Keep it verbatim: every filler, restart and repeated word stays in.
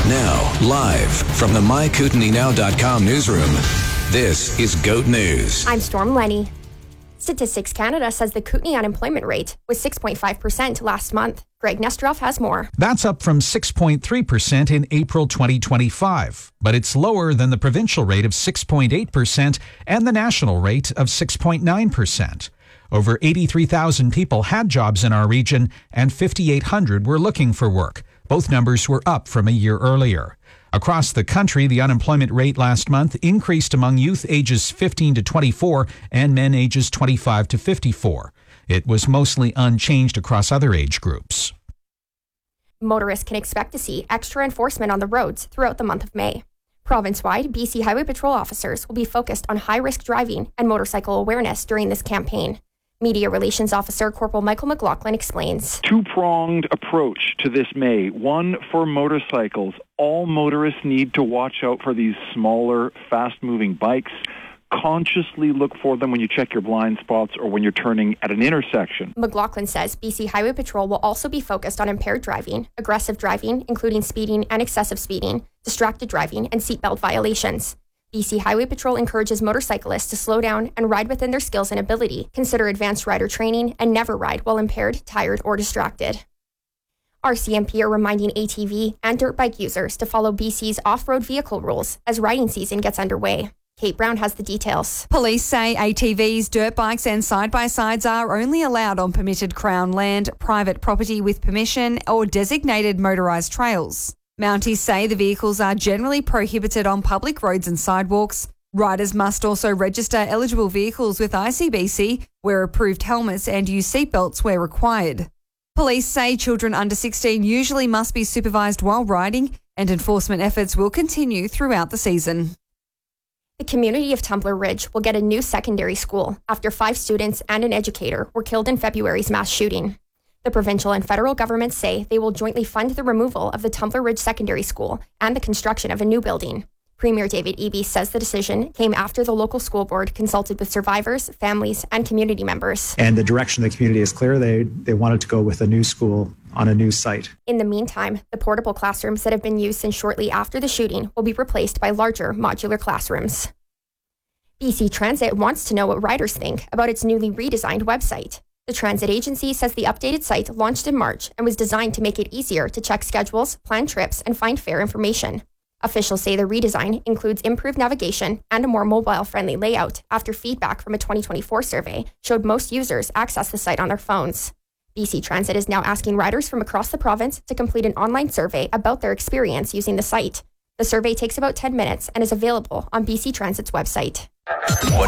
Now, live from the my kootenai now dot com newsroom, this is GOAT News. I'm Storm Lenny. Statistics Canada says the Kootenai unemployment rate was six point five percent last month. Greg Nesterov has more. That's up from six point three percent in April twenty twenty-five, but it's lower than the provincial rate of six point eight percent and the national rate of six point nine percent. Over eighty-three thousand people had jobs in our region and fifty-eight hundred were looking for work. Both numbers were up from a year earlier. Across the country, the unemployment rate last month increased among youth ages fifteen to twenty-four and men ages twenty-five to fifty-four. It was mostly unchanged across other age groups. Motorists can expect to see extra enforcement on the roads throughout the month of May. Province-wide, B C Highway Patrol officers will be focused on high-risk driving and motorcycle awareness during this campaign. Media Relations Officer Corporal Michael McLaughlin explains. Two-pronged approach to this May. One, for motorcycles. All motorists need to watch out for these smaller, fast-moving bikes. Consciously look for them when you check your blind spots or when you're turning at an intersection. McLaughlin says B C Highway Patrol will also be focused on impaired driving, aggressive driving, including speeding and excessive speeding, distracted driving, and seatbelt violations. B C Highway Patrol encourages motorcyclists to slow down and ride within their skills and ability, consider advanced rider training, and never ride while impaired, tired, or distracted. R C M P are reminding A T V and dirt bike users to follow B C's off-road vehicle rules as riding season gets underway. Kate Brown has the details. Police say A T Vs, dirt bikes and side-by-sides are only allowed on permitted Crown land, private property with permission, or designated motorised trails. Mounties say the vehicles are generally prohibited on public roads and sidewalks. Riders must also register eligible vehicles with I C B C, wear approved helmets and use seatbelts where required. Police say children under sixteen usually must be supervised while riding, and enforcement efforts will continue throughout the season. The community of Tumbler Ridge will get a new secondary school after five students and an educator were killed in February's mass shooting. The provincial and federal governments say they will jointly fund the removal of the Tumbler Ridge Secondary School and the construction of a new building. Premier David Eby says the decision came after the local school board consulted with survivors, families, and community members. And the direction of the community is clear. They, they wanted to go with a new school on a new site. In the meantime, the portable classrooms that have been used since shortly after the shooting will be replaced by larger modular classrooms. B C Transit wants to know what riders think about its newly redesigned website. The transit agency says the updated site launched in March and was designed to make it easier to check schedules, plan trips, and find fare information. Officials say the redesign includes improved navigation and a more mobile-friendly layout after feedback from a twenty twenty-four survey showed most users access the site on their phones. B C Transit is now asking riders from across the province to complete an online survey about their experience using the site. The survey takes about ten minutes and is available on B C Transit's website.